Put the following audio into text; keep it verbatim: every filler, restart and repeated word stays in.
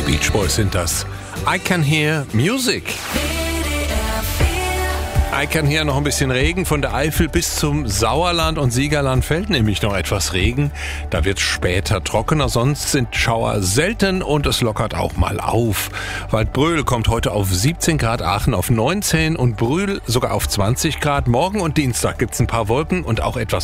Beach Boys sind das. I Can Hear Music. I Can Hear noch ein bisschen Regen. Von der Eifel bis zum Sauerland und Siegerland fällt nämlich noch etwas Regen. Da wird es später trockener, sonst sind Schauer selten und es lockert auch mal auf. Waldbröl kommt heute auf siebzehn Grad, Aachen auf neunzehn und Brühl sogar auf zwanzig Grad. Morgen und Dienstag gibt es ein paar Wolken und auch etwas